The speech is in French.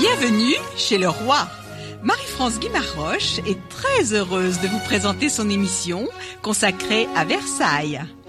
Bienvenue chez le roi. Marie-France Guimaroche est très heureuse de vous présenter son émission consacrée à Versailles.